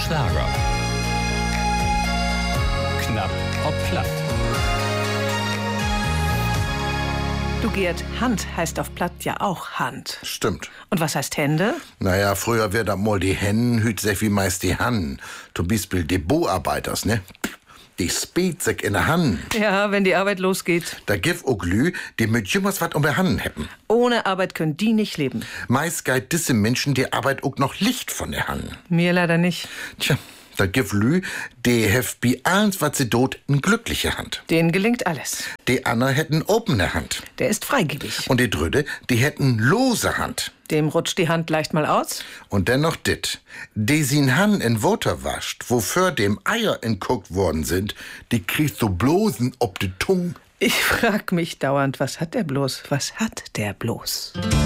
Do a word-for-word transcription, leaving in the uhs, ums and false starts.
Schlager. Knapp ob platt. Du Gerd, Hand heißt auf Platt ja auch Hand. Stimmt. Und was heißt Hände? Naja, früher wär da mal die Hennen, hüt sech wie meist die Hannen. Zum Beispiel die Boarbeiters, ne? Die spät sich in der Hand. Ja, wenn die Arbeit losgeht. Da gif auch Lü, die mit jümmers wat um der Hand hätten. Ohne Arbeit können die nicht leben. Meist geit disse Menschen die Arbeit auch noch Licht von der Hand. Mir leider nicht. Tja, da gif Lü, die hef bi allens wat sie dot n glückliche Hand. Denen gelingt alles. Die Anna hätten opene Hand. Der ist freigebig. Und die Drüde, die hätten lose Hand. Dem rutscht die Hand leicht mal aus. Und dennoch dit. Die sin Han in Water wascht, wofür dem Eier entguckt worden sind, die kriegt so bloßen ob de Tung. Ich frag mich dauernd, was hat der bloß? Was hat der bloß?